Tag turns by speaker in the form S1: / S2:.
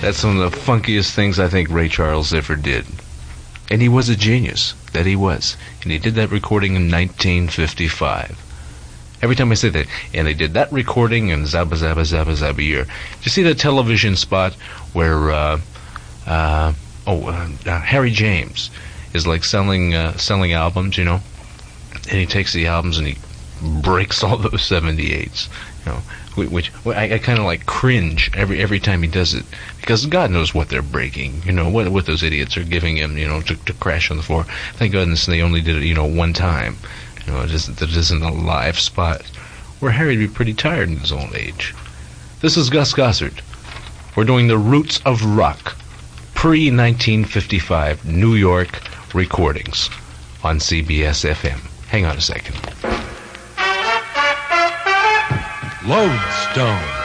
S1: That's one of the funkiest things I think Ray Charles ever did. And he was a genius. That he was. And he did that recording in 1955. Every time I say that, and they did that recording in Zabba Zabba Zabba Zabba year. Did you see that television spot where Harry James is like selling albums, you know? And he takes the albums and he breaks all those 78s, you know, which I kind of like cringe every time he does it, because God knows what they're breaking, you know, what those idiots are giving him, you know, to crash on the floor. Thank goodness they only did it, you know, one time. You know, it isn't a live spot where Harry'd be pretty tired in his old age. This is Gus Gossard. We're doing the Roots of Rock, pre-1955 New York recordings on CBS FM. Hang on a second.
S2: Lodestone.